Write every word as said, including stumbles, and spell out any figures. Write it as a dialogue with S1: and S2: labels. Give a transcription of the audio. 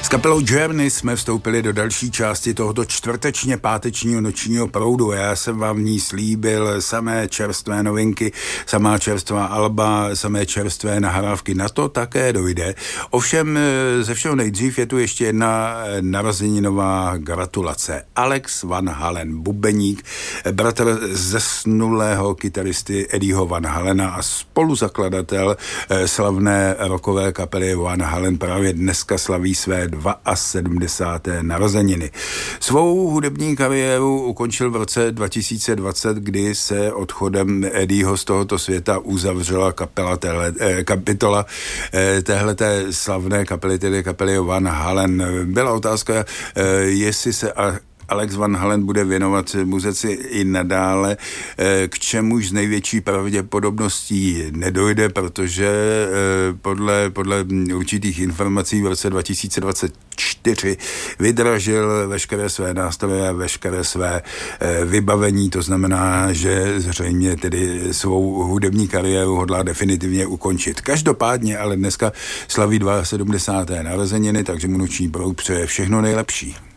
S1: kapelou Journey jsme vstoupili do další části tohoto čtvrtečně pátečního nočního proudu. Já jsem vám v ní slíbil samé čerstvé novinky, samá čerstvá alba, samé čerstvé nahrávky. Na to také dojde. Ovšem ze všeho nejdřív je tu ještě jedna narozeninová gratulace. Alex Van Halen, bubeník, bratr zesnulého kytaristy Eddieho Van Halena a spoluzakladatel slavné rockové kapely Van Halen právě dneska slaví své sedmdesáté druhé narozeniny. Svou hudební kariéru ukončil v roce dva tisíce dvacet, kdy se odchodem Eddieho z tohoto světa uzavřela kapela téhle, eh, kapitola eh, téhleté slavné kapely, tedy kapely Van Halen. Byla otázka, eh, jestli se a Alex Van Halen bude věnovat muzice i nadále, k čemuž z největší pravděpodobností nedojde, protože podle, podle určitých informací v roce dva tisíce dvacet čtyři vydražil veškeré své nástroje a veškeré své vybavení, to znamená, že zřejmě tedy svou hudební kariéru hodlá definitivně ukončit. Každopádně ale dneska slaví sedmdesáté druhé narozeniny, takže mu noční proud přeje všechno nejlepší.